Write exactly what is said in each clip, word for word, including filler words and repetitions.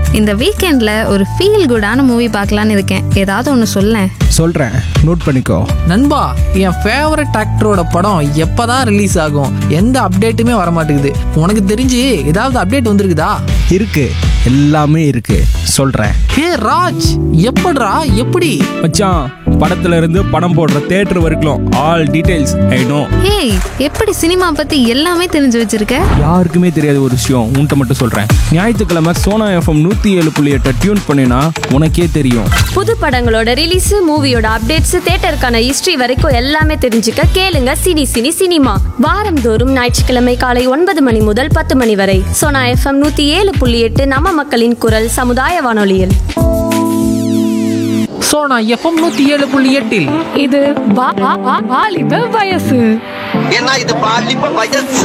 இந்த வீக்கெண்ட்ல ஒரு ஃபீல் குடான மூவி பார்க்கலான்னு இருக்கேன். ஏதாவது ஒன்று சொல்லேன். சொல்கிறேன், நோட் பண்ணிக்கோ. நண்பா, என் ஃபேவரட் ஆக்டரோட படம் எப்பதான் ரிலீஸ் ஆகும்? எந்த அப்டேட்டுமே வர மாட்டேங்குது. உனக்கு தெரிஞ்சு ஏதாவது அப்டேட் வந்திருக்குதா? இருக்கு, எல்லாமே இருக்கு, சொல்கிறேன். ஹே ராஜ், எப்படிடா? எப்படி மச்சான், படத்துல இருந்து படம் போடுற தேட்டர் வரைக்கும் ஆல் டீடைல்ஸ் ஐ நோ. ஏய், எப்படி சினிமா பத்தி எல்லாமே தெரிஞ்சு வச்சிருக்க? யாருக்குமே தெரியாத ஒரு விஷயம் உன்கிட்ட மட்டும் சொல்கிறேன். ஞாயிற்றுக்கிழமை சோனா எஃப்எம் நூற்றி ஏழு புள்ளி எட்டை டியூன் பண்ணினா உனக்கே தெரியும். புது படங்களோட ரிலீஸ், மூவியோட அப்டேட்ஸ், தியேட்டருக்கான ஹிஸ்டரி வரைக்கும் எல்லாமே தெரிஞ்சுக்க கேளுங்க சினி சினி சினிமா. வாரந்தோறும் ஞாயிற்றுக்கிழமை காலை ஒன்பது மணி முதல் பத்து மணி வரை சோனா எஃப்எம் நூத்தி ஏழு புள்ளி எட்டு நம்ம மக்களின் குரல் சமுதாய வானொலியில். சோனா எஃப்எம் நூத்தி ஏழு புள்ளி எட்டில் இது வா- வா- வா- வாலிப வயசு. ஏன்னா இது பாலிப்ப வயசு.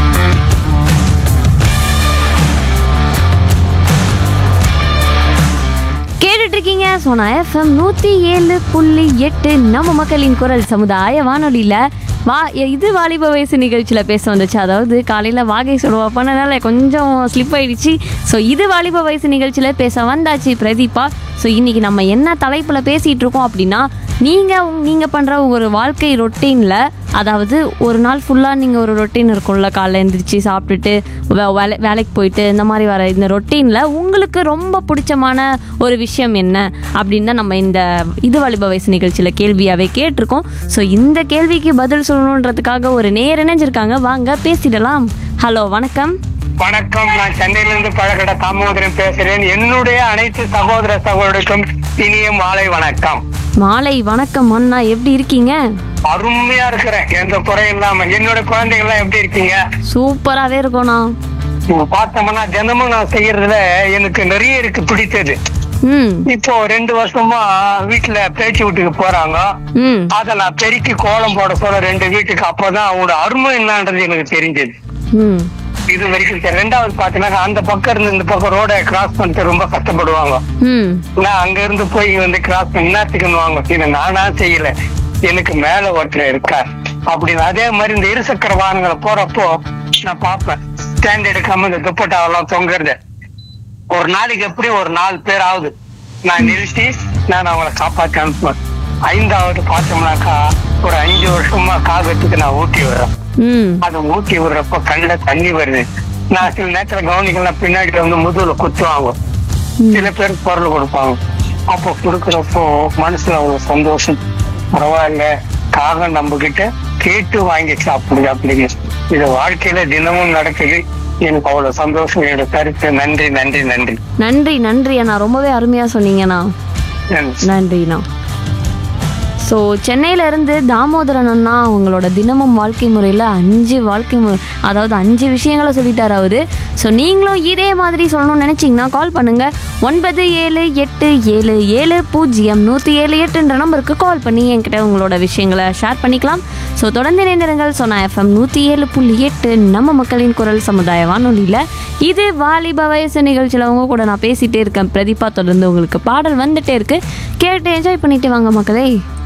கேட்டுட்டு இருக்கீங்க சோனா எஃப்எம் நூத்தி ஏழு புள்ளி எட்டு நம்ம மக்களின் குரல் சமுதாய வானொலியில. வா இது வாலிப வயசு நிகழ்ச்சியில் பேச வந்துச்சு. அதாவது காலையில் வாகை சுடுவா பண்ணனால கொஞ்சம் ஸ்லிப் ஆயிடுச்சு. ஸோ இது வாலிப வயசு நிகழ்ச்சியில் பேச வந்தாச்சு பிரதீபா. ஸோ இன்றைக்கி நம்ம என்ன தலைப்பில் பேசிகிட்டு இருக்கோம் அப்படின்னா, நீங்கள் நீங்கள் பண்ணுற ஒரு வாழ்க்கை ரொட்டீனில், அதாவது ஒரு நாள் ஃபுல்லாக நீங்கள் ஒரு ரொட்டீன் இருக்கும்ல, காலைல எழுந்திரிச்சு சாப்பிட்டுட்டு வே வேலை வேலைக்கு போயிட்டு இந்த மாதிரி வர இந்த ரொட்டீனில் உங்களுக்கு ரொம்ப பிடிச்சமான ஒரு விஷயம் என்ன அப்படின்னு தான் நம்ம இந்த இது வாலிப வயசு நிகழ்ச்சியில் கேள்வியாகவே கேட்டிருக்கோம். ஸோ இந்த கேள்விக்கு பதில் சொல்லணுன்றதுக்காக ஒரு நேர் இணைஞ்சிருக்காங்க. வாங்க பேசிடலாம். ஹலோ, வணக்கம். வணக்கம். நான் சென்னையிலிருந்து பழகட தாமோதரன் பேசுறேன். என்னுடைய அனைத்து சகோதர சகோதரருக்கும் இனிய மாலை வணக்கம். மாலை வணக்கம் அண்ணா, எப்படி இருக்கீங்க? அருமையா இருக்கிறேன், எந்த குறையும் இல்லாம. என்னோட குழந்தைங்க எல்லாம் எப்படி இருக்கீங்க? சூப்பராகவே இருக்கோண்ணா. பார்த்தோம்னா தினமும் நான் செய்யறதுல எனக்கு நிறைய இருக்கு பிடித்தது. ம் இப்போ ரெண்டு வருஷமா வீட்டுல பேச்சு வீட்டுக்கு போறாங்க. ம் அத நான் பெருக்கி கோலம் போட சொல்ல ரெண்டு வீட்டுக்கு. அப்பதான் அவங்களோட அருமை என்னன்றது எனக்கு தெரிஞ்சது. ம் இது வரைக்கும் சரி. ரெண்டாவது பாத்தீங்கன்னா, அந்த பக்கம் இருந்து இந்த பக்கம் ரோட கிராஸ் பண்ணிட்டு ரொம்ப கஷ்டப்படுவாங்க. ம் நான் அங்க இருந்து போய் வந்து கிராஸ் பண்ணி என்னத்துக்குன்னுவாங்க. இது நானா செய்யல, எனக்கு மேல ஒருத்தர் இருக்கார் அப்படின்னு. அதே மாதிரி இந்த இருசக்கர வாகனங்களை போறப்போ நான் பாப்பேன், ஸ்டாண்ட் எடுக்காம இந்த துப்பட்டாவெல்லாம் தொங்குறது. ஒரு நாளைக்கு எப்படி ஒரு நாலு பேர் ஆகுது நான் நிறுத்தி நான் அவங்களை காப்பாற்றி அனுப்புவேன். ஐந்தாவது பார்த்தோம்னாக்கா, ஒரு அஞ்சு வருஷமா காகத்துக்கு நான் ஊட்டி விடுறேன். ம் அதை ஊட்டி விடுறப்ப கண்ணுல தண்ணி வருது. நான் சில நேரத்துல கவனிக்கலாம், பின்னாடி வந்து முதுகுல குத்துவாங்க, சில பேருக்கு பொருள் கொடுப்பாங்க. அப்போ கொடுக்கறப்போ மனசுல அவ்வளவு சந்தோஷம். பரவாயில்ல, காகம் நம்ம கிட்ட கேட்டு வாங்கி சாப்பிடுது அப்படிங்க. இது வாழ்க்கையில தினமும் நடக்குது. எனக்கு அவ்வளவு சந்தோஷம். என்னோட கருத்து. நன்றி நன்றி நன்றி நன்றி நன்றி அண்ணா, ரொம்பவே அருமையாக சொன்னீங்கண்ணா. நன்றிண்ணா. ஸோ சென்னையிலேருந்து தாமோதரன் அண்ணா அவங்களோட தினமும் வாழ்க்கை முறையில் அஞ்சு வாழ்க்கை முறை, அதாவது அஞ்சு விஷயங்களை சொல்லிட்டார் அவர். ஸோ நீங்களும் இதே மாதிரி சொல்லணும்னு நினச்சிங்கன்னா கால் பண்ணுங்கள். ஒன்பது ஏழு எட்டு ஏழு ஏழு பூஜ்ஜியம் நூற்றி ஏழு எட்டுன்ற நம்பருக்கு கால் பண்ணி என்கிட்ட உங்களோட விஷயங்களை ஷேர் பண்ணிக்கலாம். ஸோ தொடர்ந்து இணைந்திருங்கள் சோனா எஃப்எம் நூற்றி ஏழு புள்ளி எட்டு நம்ம மக்களின் குரல் சமுதாய வானொலியில். இது வாலிப வயசு நிகழ்ச்சியில் அவங்க கூட நான் பேசிகிட்டே இருக்கேன் பிரதீபா. தொடர்ந்து உங்களுக்கு பாடல் வந்துட்டே இருக்குது, கேட்டு என்ஜாய் பண்ணிட்டு வாங்க மக்களே.